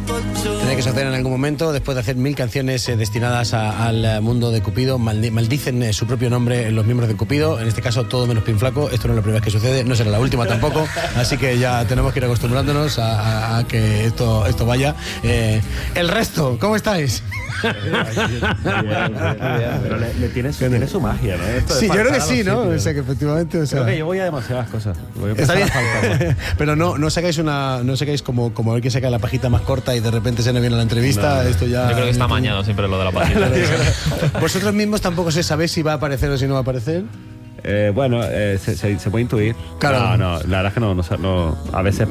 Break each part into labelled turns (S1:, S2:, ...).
S1: Tenía que suceder en algún momento, después de hacer 1000 canciones destinadas al mundo de Cupido, maldicen su propio nombre los miembros de Cupido, en este caso todo menos Pinflaco. Esto no es la primera vez que sucede, no será la última tampoco, así que ya tenemos que ir acostumbrándonos a que esto vaya. El resto, ¿cómo estáis?
S2: Pero tiene su magia, ¿no? Esto
S1: sí, yo creo que sí, ¿no? O sea, que efectivamente... O sea,
S2: creo que yo voy a demasiadas cosas.
S1: Está bien. Pero no sacáis como a ver quién saca la pajita más corta y de repente se nos viene la entrevista.
S2: No.
S1: Esto ya...
S3: Yo creo que está mañana siempre lo de la pajita.
S1: ¿Vosotros mismos tampoco sabéis si va a aparecer o si no va a aparecer?
S2: Bueno, se puede intuir.
S1: Claro.
S2: No, la verdad es que no, a veces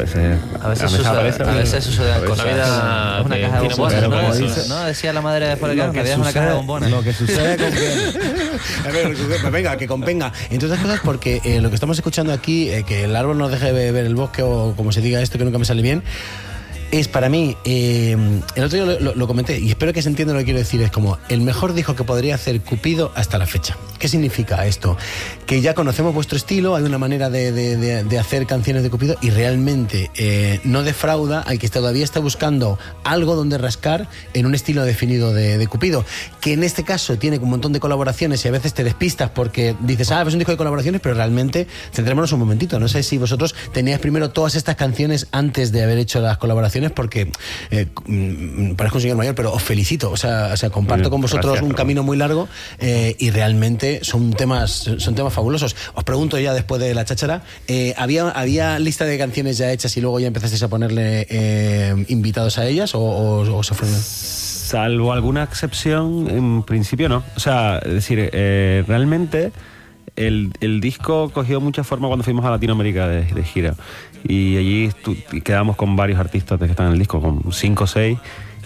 S4: sucede con la vida. Es una caja de bombones, ¿no? Decía la madre de Forrest Gump, que es una caja de bombones.
S2: Lo que sucede con
S1: a ver, venga, que convenga. Entre otras cosas, porque lo que estamos escuchando aquí, que el árbol nos deje ver el bosque, o como se diga esto que nunca me sale bien, es para mí, el otro día lo comenté y espero que se entienda lo que quiero decir, es como el mejor disco que podría hacer Cupido hasta la fecha. ¿Qué significa esto? Que ya conocemos vuestro estilo, hay una manera de hacer canciones de Cupido y realmente no defrauda al que todavía está buscando algo donde rascar en un estilo definido de Cupido, que en este caso tiene un montón de colaboraciones y a veces te despistas porque dices, es un disco de colaboraciones, pero realmente centrémonos un momentito. No sé si vosotros teníais primero todas estas canciones antes de haber hecho las colaboraciones, porque parezco un señor mayor, pero os felicito, o sea comparto con vosotros un camino muy largo y realmente son temas fabulosos. Os pregunto ya después de la cháchara, ¿había lista de canciones ya hechas y luego ya empezasteis a ponerle invitados a ellas o se fueron?
S2: Salvo alguna excepción, en principio no. O sea, es decir, realmente el disco cogió mucha forma cuando fuimos a Latinoamérica de gira. Y allí quedamos con varios artistas que están en el disco, con 5 o 6,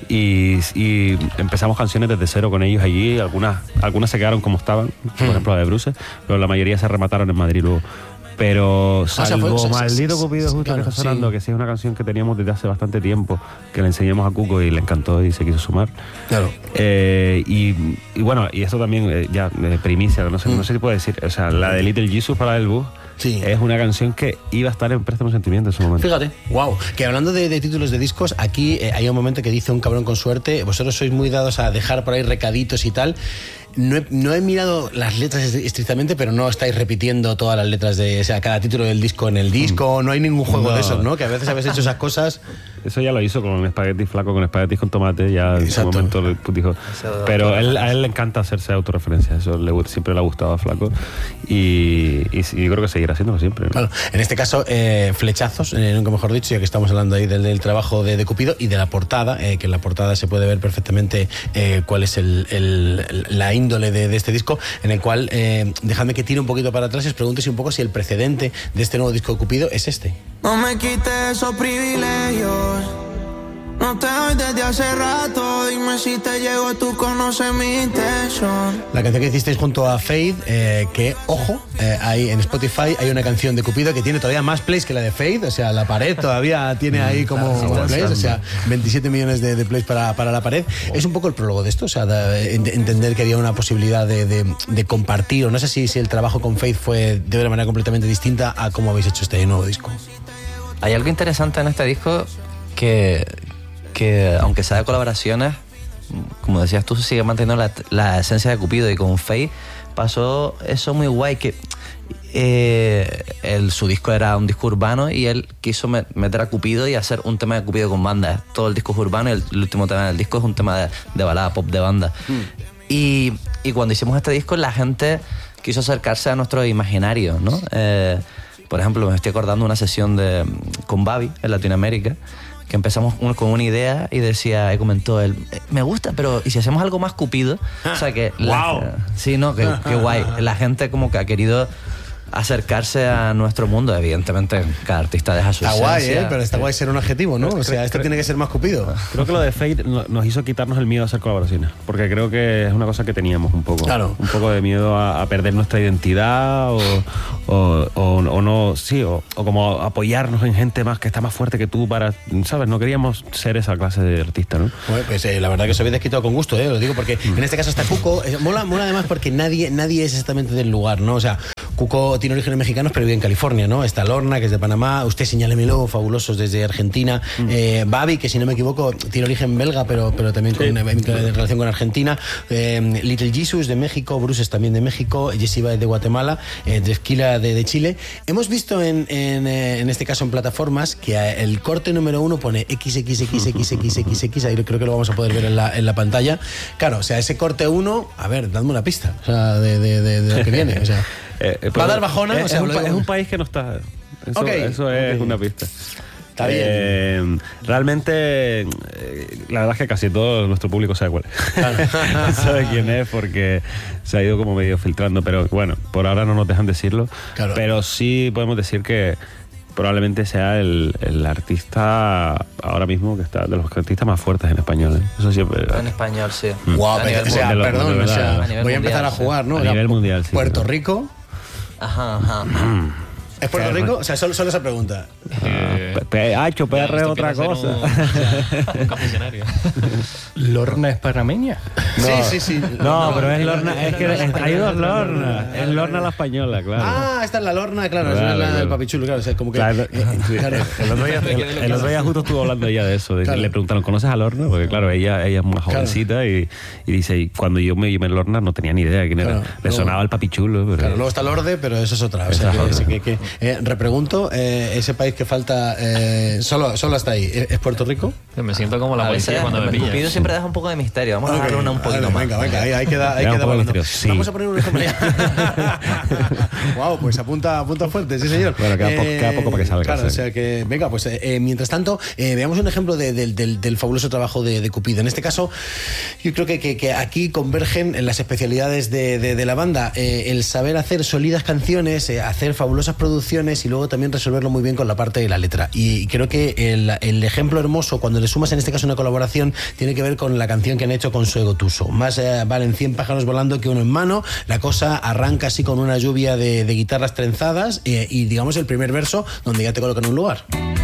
S2: y empezamos canciones desde cero con ellos allí. Algunas se quedaron como estaban, por ejemplo la de Bruce, pero la mayoría se remataron en Madrid luego. Pero salvo Maldito Cupido justo que está sonando, que sí es una canción que teníamos desde hace bastante tiempo, que le enseñamos a Cuco y le encantó y se quiso sumar.
S1: Claro.
S2: Y bueno, y esto también ya primicia, no sé si puedo decir, o sea, la de Little Jesus para el bus.
S1: Sí.
S2: Es una canción que iba a estar en Préstamo Sentimiento en su momento.
S1: Fíjate, wow. Que hablando de títulos de discos, aquí hay un momento que dice un cabrón con suerte. Vosotros sois muy dados a dejar por ahí recaditos y tal. No he mirado las letras estrictamente, pero no estáis repitiendo todas las letras cada título del disco en el disco. No hay ningún juego de esos, ¿no? Que a veces habéis hecho esas cosas.
S2: Eso ya lo hizo con Espagueti Flaco, con Espaguetis con Tomate, ya en su momento dijo. Pero a él le encanta hacerse autorreferencia, eso siempre le ha gustado a Flaco y creo que seguirá haciéndolo siempre, ¿no? Claro.
S1: En este caso, flechazos, nunca mejor dicho, ya que estamos hablando ahí del trabajo de Cupido y de la portada, que en la portada se puede ver perfectamente cuál es la índole de este disco, en el cual, dejadme que tire un poquito para atrás y os pregunto un poco si el precedente de este nuevo disco de Cupido es este.
S5: No me quites esos privilegios, no te doy desde hace rato, dime si te llego, tú conoces mi intención.
S1: La canción que hicisteis junto a Faith, que, ojo, ahí en Spotify hay una canción de Cupido que tiene todavía más plays que la de Faith, o sea, La Pared todavía tiene ahí como plays, o sea, 27 millones de plays para La Pared. Es un poco el prólogo de esto, o sea, entender que había una posibilidad de compartir, o no sé si el trabajo con Faith fue de una manera completamente distinta a cómo habéis hecho este nuevo disco.
S4: Hay algo interesante en este disco que aunque sea de colaboraciones, como decías tú, se sigue manteniendo la esencia de Cupido, y con Faith pasó eso muy guay, que su disco era un disco urbano y él quiso meter a Cupido y hacer un tema de Cupido con banda. Todo el disco es urbano y el último tema del disco es un tema de balada pop de banda. Y cuando hicimos este disco, la gente quiso acercarse a nuestro imaginario, ¿no? Por ejemplo, me estoy acordando una sesión con Babi en Latinoamérica, que empezamos con una idea y comentó él, me gusta, pero ¿y si hacemos algo más Cupido? O sea que...
S1: ¡Wow!
S4: Sí, no, qué guay. La gente como que ha querido acercarse a nuestro mundo. Evidentemente, cada artista deja su esencia.
S1: Está guay, pero está guay ser un adjetivo, ¿no? O sea, esto tiene que ser más Cupido.
S2: Creo que lo de Fate nos hizo quitarnos el miedo a hacer colaboraciones, porque creo que es una cosa que teníamos un poco.
S1: Claro.
S2: Un poco de miedo a perder nuestra identidad o no, sí, o como apoyarnos en gente más que está más fuerte que tú para, ¿sabes? No queríamos ser esa clase de artista, ¿no?
S1: Bueno, pues la verdad que os habéis desquitado con gusto, lo digo porque en este caso está Cuco. Mola además porque nadie es exactamente del lugar, ¿no? O sea, Cuco tiene orígenes mexicanos, pero vive en California, ¿no? Está Lorna, que es de Panamá, Usted Señálemelo, fabulosos desde Argentina, Babi, que si no me equivoco tiene origen belga, pero también con relación con Argentina, Little Jesus de México, Bruce es también de México, Yesiba es de Guatemala, Esquila de Chile. Hemos visto en este caso en plataformas que el corte número 1 pone XXXXXXX, ahí creo que lo vamos a poder ver en la pantalla. Claro, o sea, ese corte 1, a ver, dadme una pista, o sea, de lo que viene, o sea, ¿va a dar bajona? O sea,
S2: es un país que no está. Eso es una pista.
S1: Está bien.
S2: Realmente, la verdad es que casi todo nuestro público sabe cuál es. Claro. Sabe quién es porque se ha ido como medio filtrando, pero bueno, por ahora no nos dejan decirlo. Claro. Pero sí podemos decir que probablemente sea el artista ahora mismo que está de los artistas más fuertes en español. Eso siempre.
S4: En español, sí.
S1: Guau, o sea, perdón, o sea, voy a empezar a jugar, ¿no?
S2: A nivel mundial, sí.
S1: Puerto Rico.
S4: Ajá.
S1: ¿Es Puerto Rico? O sea, solo esa pregunta.
S2: Hacho, PR es otra cosa.
S3: Un confesionario.
S6: ¿Lorna es panameña?
S1: No. Sí.
S2: No, pero es Lorna. Es que hay dos Lornas. Es Lorna la española, claro.
S1: Ah, esta es la Lorna, claro. Es la del papichulo, claro. O sea, como que.
S2: Claro. El otro día justo estuvo hablando ella de eso. Claro. Le preguntaron, ¿conoces a Lorna? Porque claro, ella es más jovencita y dice, y cuando yo me llamé Lorna no tenía ni idea de quién era. Le sonaba el papichulo. Pero...
S1: Claro, luego está Lorde, pero eso es otra. O sea, que repregunto, ese país que falta, solo hasta ahí, ¿es Puerto Rico?
S3: Me siento como la policía cuando me pillas.
S4: Cupido siempre deja un poco de misterio. Vamos a darle un poquito más.
S1: Venga, ahí queda volando. Sí. Vamos a poner un ejemplo. Wow, pues apunta fuerte, sí señor.
S2: Bueno, queda poco para que salga.
S1: Claro, o sea que, venga, pues mientras tanto, veamos un ejemplo del fabuloso trabajo de Cupido. En este caso, yo creo que aquí convergen en las especialidades de la banda, el saber hacer sólidas canciones, hacer fabulosas producciones y luego también resolverlo muy bien con la parte de la letra. Y creo que el ejemplo hermoso, cuando le sumas en este caso una colaboración, tiene que ver con la canción que han hecho con Suego Tuso. Más valen 100 pájaros volando que uno en mano. La cosa arranca así con una lluvia de guitarras trenzadas y digamos el primer verso donde ya te colocan en un lugar.